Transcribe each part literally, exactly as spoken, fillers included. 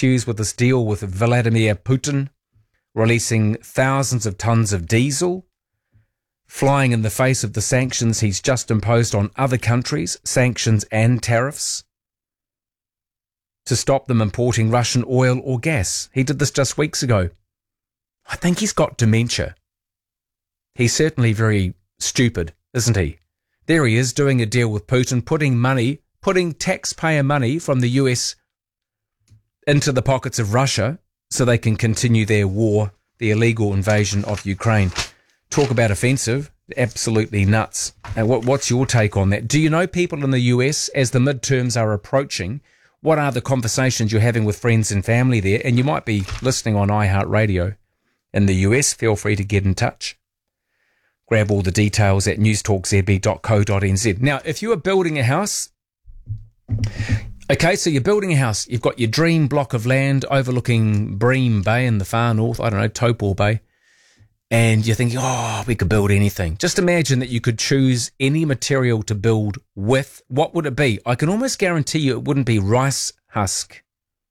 ensues with this deal with Vladimir Putin, releasing thousands of tons of diesel, flying in the face of the sanctions he's just imposed on other countries, sanctions and tariffs, to stop them importing Russian oil or gas. He did this just weeks ago. I think he's got dementia. He's certainly very stupid, isn't he? There he is doing a deal with Putin, putting money, putting taxpayer money from the U S into the pockets of Russia so they can continue their war, the illegal invasion of Ukraine. Talk about offensive, absolutely nuts. And what, what's your take on that? Do you know people in the U S, as the midterms are approaching, what are the conversations you're having with friends and family there? And you might be listening on iHeartRadio in the U S. Feel free to get in touch. Grab all the details at newstalk z b dot co dot n z. Now, if you are building a house, okay, so you're building a house, you've got your dream block of land overlooking Bream Bay in the far north, I don't know, Taupo Bay, and you're thinking, oh, we could build anything. Just imagine that you could choose any material to build with. What would it be? I can almost guarantee you it wouldn't be rice husk.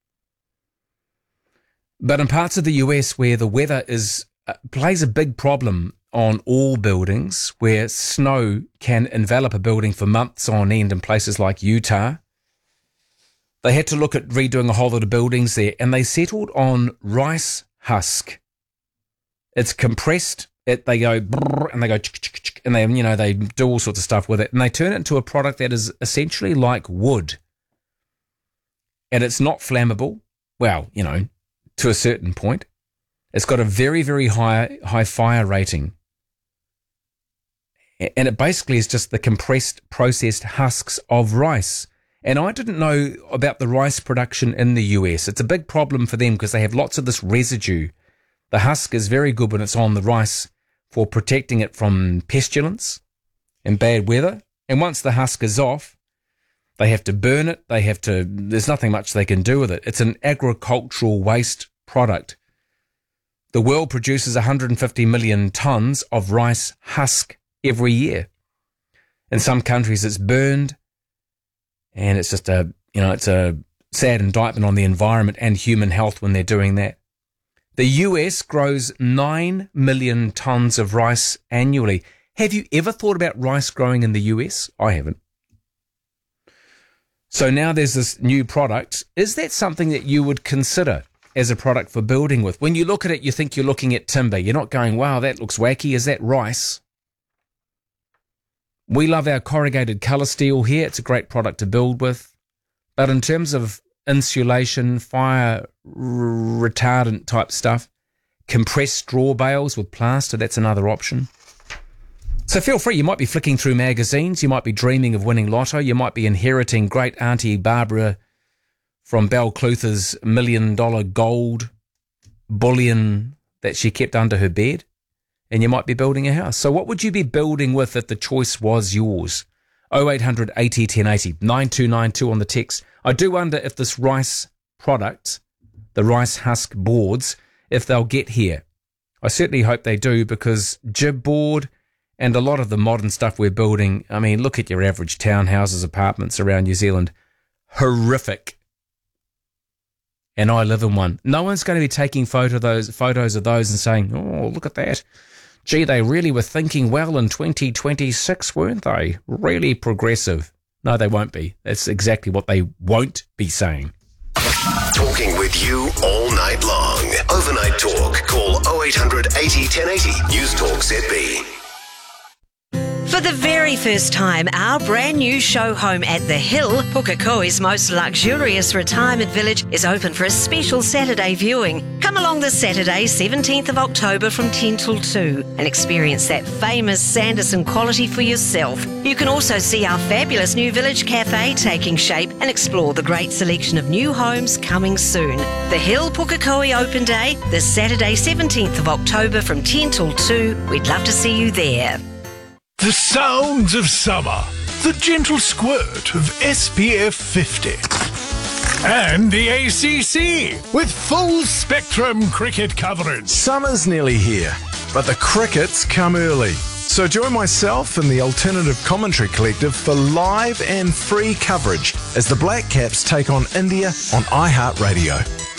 But in parts of the U S where the weather is uh, plays a big problem on all buildings, where snow can envelop a building for months on end in places like Utah, they had to look at redoing a whole lot of buildings there, and they settled on rice husk. It's compressed. It, they go brrr, and they go and they you know they do all sorts of stuff with it, and they turn it into a product that is essentially like wood, and it's not flammable. Well, you know, to a certain point, it's got a very very high high fire rating. And it basically is just the compressed, processed husks of rice. And I didn't know about the rice production in the U S. It's a big problem for them because they have lots of this residue. The husk is very good when it's on the rice for protecting it from pestilence and bad weather. And once the husk is off, they have to burn it. They have to, there's nothing much they can do with it. It's an agricultural waste product. The world produces one hundred fifty million tons of rice husk every year. In some countries it's burned, and it's just a, you know, it's a sad indictment on the environment and human health when they're doing that. The U S grows nine million tons of rice annually. Have you ever thought about rice growing in the U S? I haven't. So now there's this new product. Is that something that you would consider as a product for building with? When you look at it, you think you're looking at timber. You're not going, wow, that looks wacky. Is that rice? We love our corrugated colour steel here. It's a great product to build with. But in terms of insulation, fire r- retardant type stuff, compressed straw bales with plaster, that's another option. So feel free. You might be flicking through magazines. You might be dreaming of winning lotto. You might be inheriting great Auntie Barbara from Bell Cluther's million dollar gold bullion that she kept under her bed. And you might be building a house. So what would you be building with if the choice was yours? oh eight hundred eighty ten eighty, nine two nine two on the text. I do wonder if this rice product, the rice husk boards, if they'll get here. I certainly hope they do, because jib board and a lot of the modern stuff we're building, I mean, look at your average townhouses, apartments around New Zealand. Horrific. And I live in one. No one's going to be taking photo those, photos of those and saying, oh, look at that. Gee, they really were thinking well in twenty twenty-six, weren't they? Really progressive. No, they won't be. That's exactly what they won't be saying. Talking with you all night long. Overnight talk. Call oh eight hundred eighty ten eighty. News Talk Z B. For the very first time, our brand new show home at The Hill, Pukekohe's most luxurious retirement village, is open for a special Saturday viewing. Come along this Saturday, seventeenth of October from ten till two and experience that famous Sanderson quality for yourself. You can also see our fabulous new village cafe taking shape and explore the great selection of new homes coming soon. The Hill Pukekohe Open Day, this Saturday, seventeenth of October from ten till two. We'd love to see you there. The sounds of summer, the gentle squirt of S P F fifty. And the A C C with full spectrum cricket coverage. Summer's nearly here, but the crickets come early. So join myself and the Alternative Commentary Collective for live and free coverage as the Black Caps take on India on iHeartRadio.